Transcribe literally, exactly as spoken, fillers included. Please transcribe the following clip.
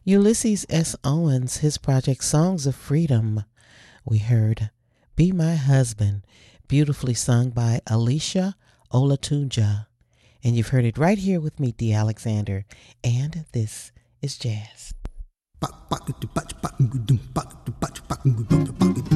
Ulysses S. Owens, his project Songs of Freedom. We heard Be My Husband, beautifully sung by Alicia Olatunja. And you've heard it right here with me, Dee Alexander. And this is jazz.